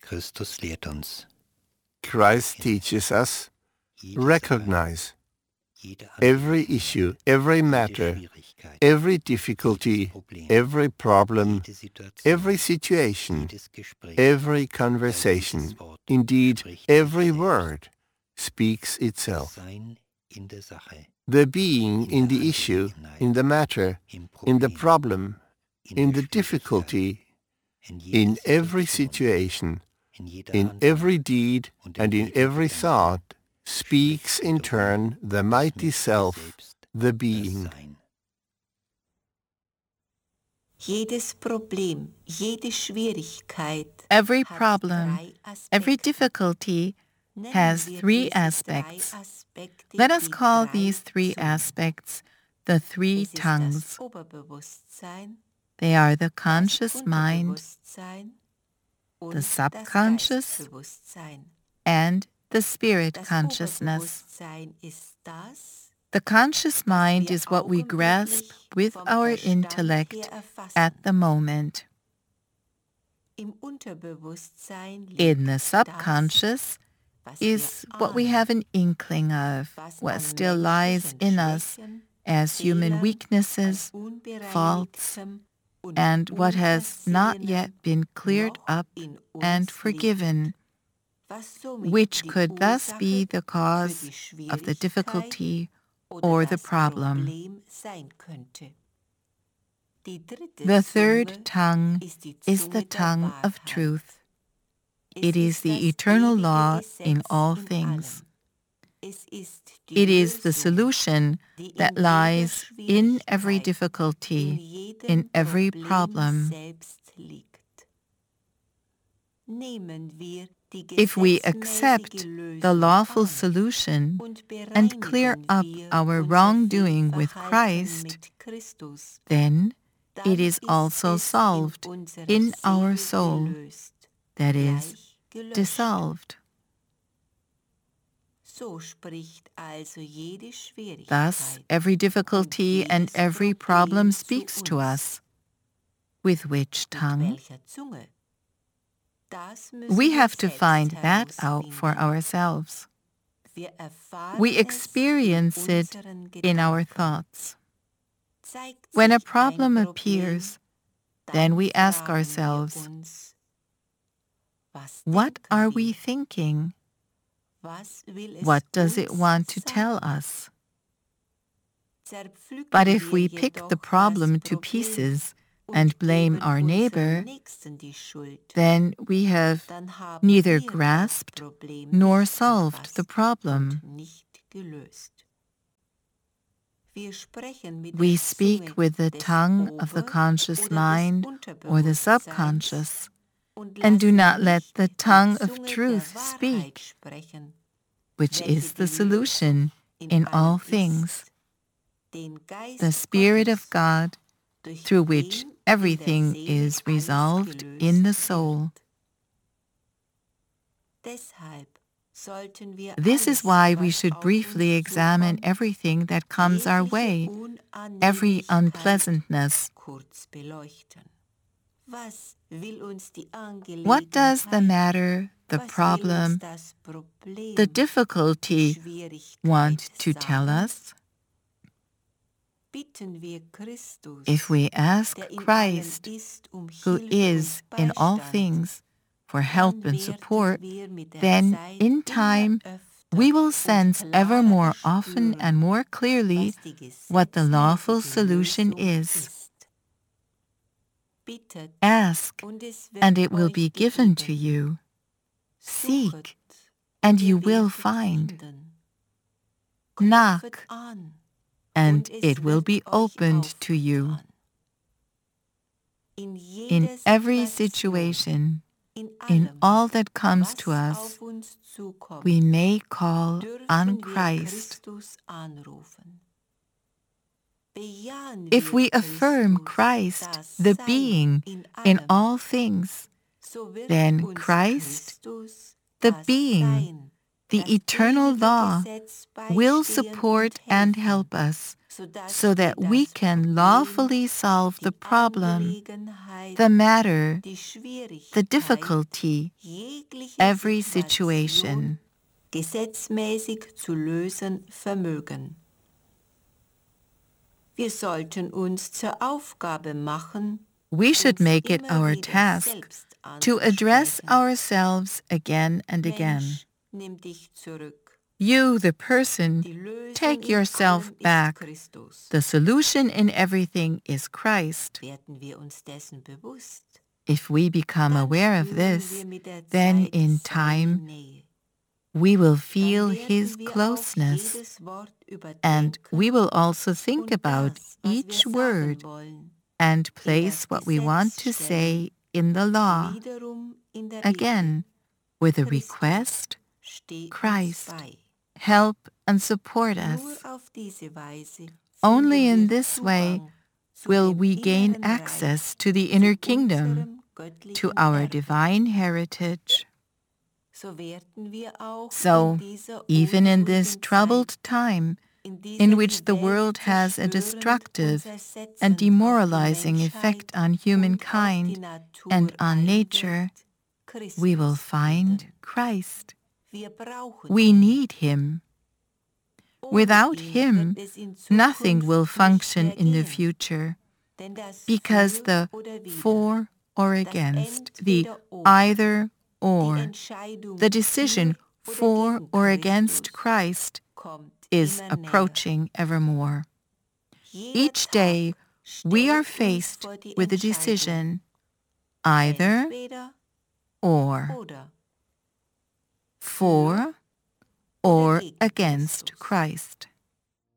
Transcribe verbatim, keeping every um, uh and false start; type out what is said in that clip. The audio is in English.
Christus lehrt uns, Christ teaches us, jedes recognize jede every Angelegenheit, issue, every jede matter, Schwierigkeit, every jedes difficulty, Problem, every problem, jede Situation, every situation, jedes Gespräch, every ja, conversation, jedes Wort indeed spricht every sich selbst. word, speaks Das itself. Sein in der Sache, The being in in der the issue, Angelegenheit, in the matter, im in the Problem, problem, in in der the Schwierigkeit, difficulty, in jeder in every Situation, situation, in jeder in Handlung every deed, und in and in jedem every Gedanken thought, speaks spricht in wiederum turn the das mighty mächtige self, Selbst, the das being. Sein. Jedes Problem, jede Schwierigkeit Every hat problem, drei every Aspekte. difficulty Nennen has wir three diese drei aspects. Aspekte Let us die call drei these three Zungen. aspects the three Es ist tongues. das Oberbewusstsein, They are the das conscious mind, Unterbewusstsein the und das subconscious, Geistbewusstsein. and the spirit Das consciousness. Oberbewusstsein ist das, The conscious was mind wir is what we grasp augenblicklich with vom our Verstand intellect her erfassen. at the moment. Im Unterbewusstsein liegt In the das, subconscious was is wir what we ahnen, have an inkling of, was what an still lies menschlichen in us Schwächen, as human Fehlern, weaknesses, an faults, unbereinigtem und and what has not yet Unversehenem been cleared noch up in and uns forgiven, liegt, was somit which die could thus Ursache be the für cause die of the Schwierigkeit difficulty oder or the das problem. Problem sein könnte. Die dritte The Zunge third tongue ist die is Zunge the der tongue of Wahrheit. truth. Es It is ist the das eternal ewige law in Gesetz all in things. allem. Es ist die It is the Lösung, solution die in that jeder lies in every Schwierigkeit, in difficulty, jedem in every Problem problem. selbst liegt. Nehmen wir die If we gesetzmäßige accept Lösung the lawful an solution und and clear bereinigen up wir our unser wrongdoing with Fehlverhalten Christ, mit Christus, then dann it is ist also es solved in unserer in our Seele soul, gelöst, that is, gleich gelöscht. dissolved. So spricht also jede Thus, Schwierigkeit every und difficulty and jedes every Problem problem zu speaks to uns. us. With which Mit tongue? welcher Zunge? Das müssen We wir have to selbst find that out for herausfinden. ourselves. Wir erfahren We es experience in it unseren in our Gedanken. thoughts. Zeigt When a sich ein problem Problem, appears, dann then we ask fragen wir ourselves, uns, was what denken are wir? we thinking? Was will es What does it uns want to tell sagen? us? Zerpflücken But if wir we pick jedoch the das problem to Problem pieces und and blame geben our unserem neighbor, Nächsten die Schuld, then we have dann haben neither wir das grasped Problem nor nicht solved the erfasst problem. und nicht gelöst. Wir sprechen mit We der speak Zunge with the des tongue of the Ober- conscious oder mind des or the Unterbewusstseins subconscious, und and do lassen not let nicht the die tongue of Zunge truth der Wahrheit speak, sprechen, which welche is the die solution Lösung in all allem things, ist, den Geist the Spirit of Gottes, God, durch through which den in der everything Seele is alles resolved gelöst in the soul. wird. Deshalb sollten wir This is alles, why we was should auf briefly uns examine zukommt, everything that comes our way, jegliche every Unannehmlichkeit unpleasantness. kurz beleuchten. Was will uns die What does the Angelegenheit, matter, the was will uns problem, das Problem, the die difficulty Schwierigkeit want to tell sagen? us? Bitten wir Christus, If we ask der in allem Christ, ist, um who Hilfe is und in all Beistand, things, for dann help and werden support, wir mit der then Zeit in immer time öfter we will und sense ever klarer more often erspüren, and more clearly was die what the lawful gesetzmäßige solution Lösung is. ist. Bittet, Ask, und es wird and it will euch be given to gegeben. you. Seek, Suchet, and ihr you will werdet find. finden. Knock, Klopfet an, and und es it will wird be euch opened to you. aufgetan. In In jeder every Situation, situation, in in allem, all that comes was to us, auf uns zukommt, we may call dürfen on wir Christ. Christus anrufen. Bejahen If wir we affirm Christus, Christ, das the Sein being, in in allem, all things, so wird then uns Christ, Christus, the das being, Sein, the das eternal ewige law, Gesetz will beistehen support und and helfen, help us, so that we can lawfully solve the problem, the matter, the difficulty, every situation. Gesetzmäßig zu lösen vermögen. Wir sollten uns zur Aufgabe machen, We should uns make it immer our wieder task selbst to address anzusprechen. ourselves again and again. Mensch, nimm dich zurück. You, the person, Die Lösung take in yourself allem ist back. Christus. The solution in everything is Christ. Werden wir uns dessen bewusst, If we become dann aware of spüren this, wir mit der then Zeit in seine time Nähe. we will Dann feel werden His wir auch closeness, jedes Wort and überdenken we will also think und about das, was wir each sagen word wollen, and place what we want to say in the law, wiederum in der again with a Bitte. Christus, request, steh uns Christ, bei. help and support Nur us. auf diese Weise Only finden in wir this way Zugang zu will dem we gain inneren Reich, access to the zu inner kingdom, unserem to göttlichen our Erbe. divine heritage. So werden wir auch So, in dieser even in this unruhigen troubled Zeit, time, in dieser in die which the Welt world has a zerstörend destructive und and zersetzend auf die demoralizing Menschheit effect on und auf die humankind Natur and on nature, einwirkt, Christus we will find finden. Christ. Wir brauchen We ihn. need Him. Ohne Without ihn Him, wird es in nothing Zukunft will nicht function mehr in the gehen, future, denn das because Für the oder Wider, for or das against, the Entweder oder, either die or, Entscheidung the decision für oder for gegen or against Christus Christ kommt is immer näher. approaching evermore. Jeder Each day, Tag we are stellt uns faced vor die with a Entscheidung, decision, either entweder or, oder, for or against Christ.